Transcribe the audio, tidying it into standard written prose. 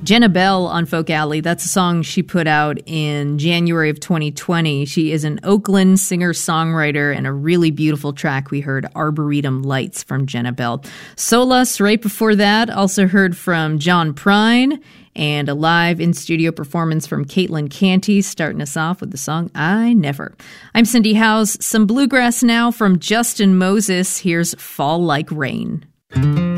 Jenna Bell on Folk Alley, that's a song she put out in January of 2020. She is an Oakland singer-songwriter, and a really beautiful track we heard, Arboretum Lights, from Jenna Bell. Solus, right before that, also heard from John Prine, and a live in-studio performance from Caitlin Canty, starting us off with the song I Never. I'm Cindy Howes. Some bluegrass now from Justin Moses. Here's Fall Like Rain.